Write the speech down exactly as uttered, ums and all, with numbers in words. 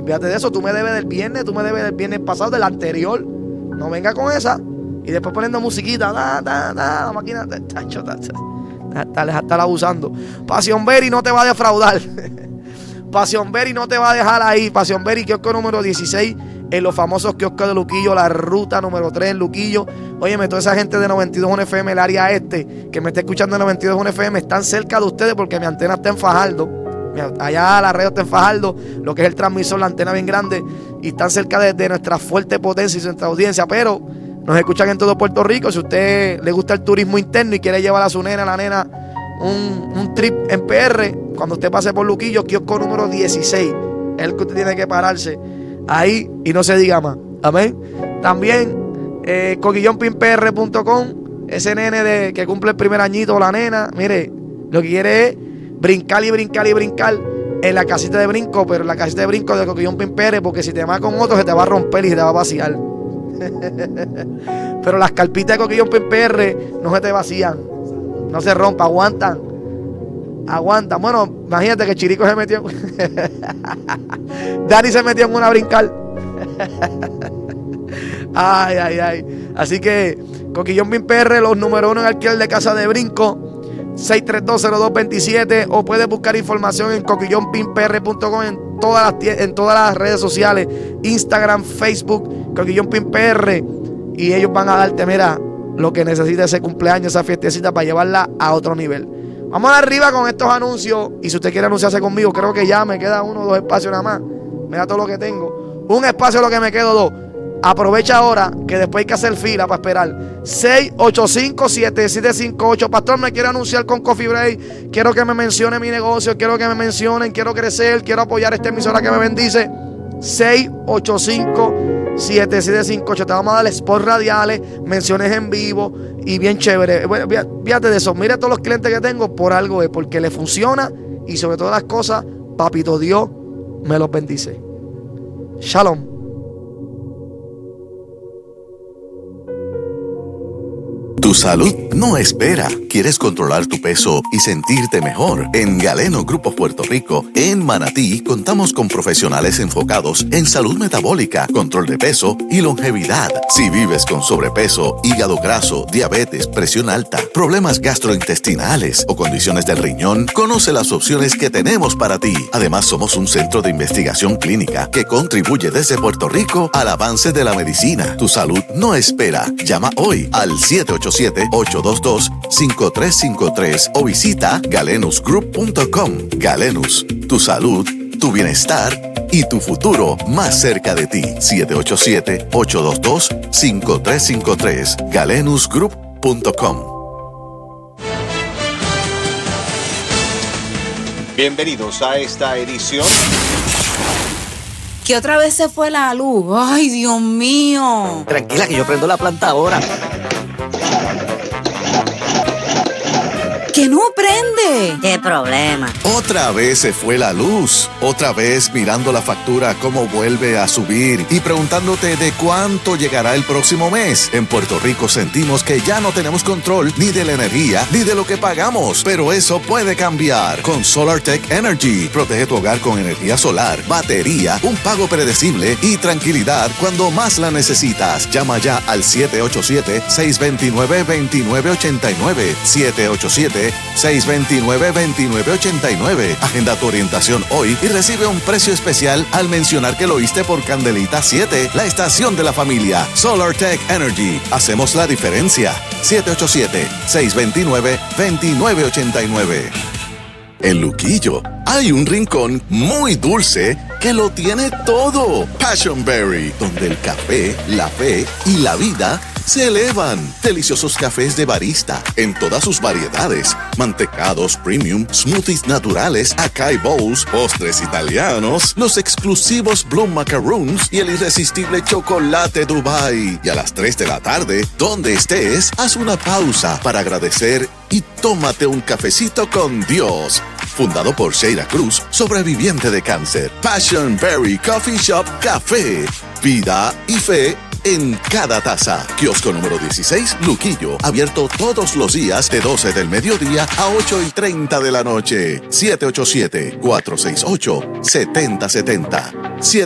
Olvídate de eso, tú me debes del viernes, tú me debes del viernes pasado, del anterior. No venga con esa. Y después poniendo musiquita, da, da, da, la máquina, tacho, tacho. Estar, estar abusando. Pasión Berry no te va a defraudar. Pasión Berry no te va a dejar ahí. Pasión Berry, kiosco número dieciséis, en los famosos kioscos de Luquillo, la ruta número tres en Luquillo. Óyeme, toda esa gente de noventa y dos F M, el área este, que me está escuchando en noventa y dos F M, están cerca de ustedes porque mi antena está en Fajardo. Allá la radio está en Fajardo, lo que es el transmisor, la antena bien grande, y están cerca de, de nuestra fuerte potencia y nuestra audiencia, pero nos escuchan en todo Puerto Rico. Si a usted le gusta el turismo interno y quiere llevar a su nena, a la nena, un, un trip en P R, cuando usted pase por Luquillo, kiosco número dieciséis, es el que usted tiene que pararse ahí y no se diga más. Amén. También eh, coquillón pin p r punto com, ese nene de, que cumple el primer añito, la nena, mire, lo que quiere es brincar y brincar y brincar en la casita de brinco, pero en la casita de brinco de Coquillón Pin P R, porque si te vas con otro se te va a romper y se te va a vaciar. Pero las carpitas de Coquillón Pin P R no se te vacían, no se rompan, aguantan. Aguantan. Bueno, imagínate que Chirico se metió en... Dani se metió en una a brincar. Ay, ay, ay. Así que Coquillón Pin P R, los número uno en alquiler de casa de brinco, seis tres dos cero dos dos siete, o puedes buscar información en coquillón pin p r punto com en todas las en todas las redes sociales, Instagram, Facebook, Coquillón Pin P R, y ellos van a darte, mira, lo que necesita ese cumpleaños, esa fiestecita para llevarla a otro nivel. Vamos arriba con estos anuncios, y si usted quiere anunciarse conmigo, creo que ya me queda uno o dos espacios nada más. Mira todo lo que tengo. Un espacio es lo que me quedo, dos. Aprovecha ahora que después hay que hacer fila para esperar. seis ocho cinco, siete siete cinco ocho. Pastor, me quiero anunciar con Coffee Break. Quiero que me mencione mi negocio. Quiero que me mencionen. Quiero crecer. Quiero apoyar esta emisora que me bendice. seis ocho cinco, siete siete cinco ocho. Te vamos a dar spots radiales, menciones en vivo y bien chévere. Bueno, fíjate de eso. Mira todos los clientes que tengo, por algo es, porque le funciona, y sobre todas las cosas, papito Dios me los bendice. Shalom. Tu salud no espera. ¿Quieres controlar tu peso y sentirte mejor? En Galeno Grupo Puerto Rico, en Manatí, contamos con profesionales enfocados en salud metabólica, control de peso y longevidad. Si vives con sobrepeso, hígado graso, diabetes, presión alta, problemas gastrointestinales o condiciones del riñón, conoce las opciones que tenemos para ti. Además, somos un centro de investigación clínica que contribuye desde Puerto Rico al avance de la medicina. Tu salud no espera. Llama hoy al siete ocho siete, ocho dos dos, cinco tres cinco tres o visita galenus group punto com. Galenus, tu salud, tu bienestar y tu futuro más cerca de ti. siete ocho siete, ocho dos dos, cinco tres cinco tres. galenus group punto com. Bienvenidos a esta edición. Que otra vez se fue la luz. Ay, Dios mío. Tranquila, que yo prendo la planta ahora. ¡Que no prende! ¡Qué problema! Otra vez se fue la luz. Otra vez mirando la factura cómo vuelve a subir y preguntándote de cuánto llegará el próximo mes. En Puerto Rico sentimos que ya no tenemos control ni de la energía ni de lo que pagamos. Pero eso puede cambiar con SolarTech Energy. Protege tu hogar con energía solar, batería, un pago predecible y tranquilidad cuando más la necesitas. Llama ya al siete ocho siete, seis dos nueve, dos nueve ocho nueve. siete ocho siete, seis dos nueve, dos nueve ocho nueve. Agenda tu orientación hoy y recibe un precio especial al mencionar que lo oíste por Candelita siete, la estación de la familia. SolarTech Energy. Hacemos la diferencia. siete ocho siete, seis dos nueve, dos nueve ocho nueve. En Luquillo hay un rincón muy dulce que lo tiene todo. Passion Berry, donde el café, la fe y la vida se elevan. Deliciosos cafés de barista en todas sus variedades. Mantecados premium, smoothies naturales, acai bowls, postres italianos, los exclusivos Bloom Macaroons y el irresistible chocolate Dubai. Y a las tres de la tarde, donde estés, haz una pausa para agradecer y tómate un cafecito con Dios. Fundado por Sheila Cruz, sobreviviente de cáncer. Passion Berry Coffee Shop Café. Vida y fe en cada taza. Kiosco número dieciséis, Luquillo. Abierto todos los días de doce del mediodía a ocho y treinta de la noche. siete ocho siete, cuatro seis ocho, siete cero siete cero.